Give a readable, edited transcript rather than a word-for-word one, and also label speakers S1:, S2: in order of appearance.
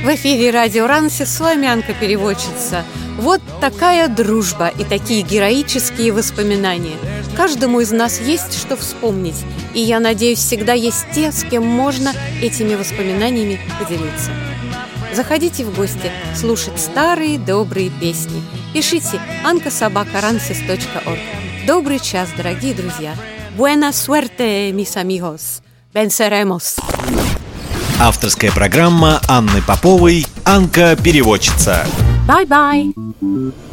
S1: В эфире радио Ранси, с вами Анка-переводчица. Вот такая дружба и такие героические воспоминания. Каждому из нас есть что вспомнить, и я надеюсь, всегда есть те, с кем можно этими воспоминаниями поделиться. Заходите в гости слушать старые добрые песни. Пишите anka@ransis.org. Добрый час, дорогие друзья. Buena suerte, mis amigos. Venceremos.
S2: Авторская программа Анны Поповой «Анка-переводчица».
S1: Bye-bye.